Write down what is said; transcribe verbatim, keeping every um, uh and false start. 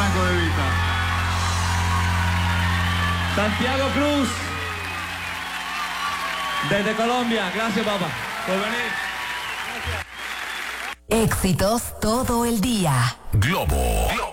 Franco De Vita. Santiago Cruz, desde Colombia. Gracias, papá, por venir. Éxitos todo el día. Globo.